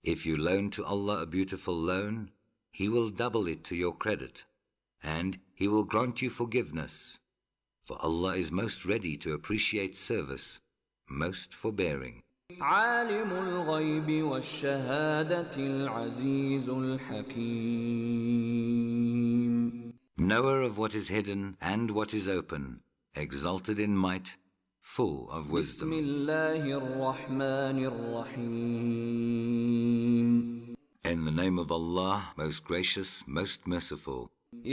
If you loan to Allah a beautiful loan, He will double it to your credit, and He will grant you forgiveness. For Allah is most ready to appreciate service, most forbearing. عالم الغيب والشهادة العزيز الحكيم. Knower of what is hidden and what is open, exalted in might, full of wisdom. بسم الله الرحمن الرحيم. In the name of Allah, most gracious, most merciful.